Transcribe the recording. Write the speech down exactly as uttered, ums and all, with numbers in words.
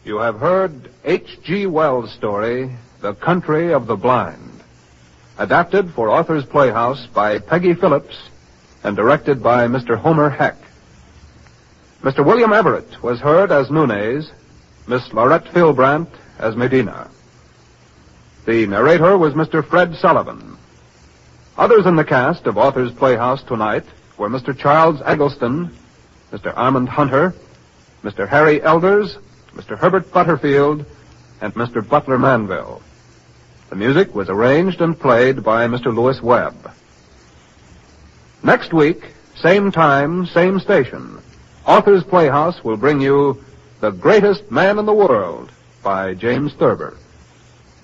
You have heard H G Wells' story, The Country of the Blind, adapted for Authors Playhouse by Peggy Phillips and directed by Mister Homer Heck. Mister William Everett was heard as Nunez, Miss Laurette Philbrandt as Medina. The narrator was Mister Fred Sullivan. Others in the cast of Authors Playhouse tonight were Mister Charles Eggleston, Mister Armand Hunter, Mister Harry Elders, Mister Herbert Butterfield, and Mister Butler Manville. The music was arranged and played by Mister Lewis Webb. Next week, same time, same station, Authors Playhouse will bring you The Greatest Man in the World by James Thurber.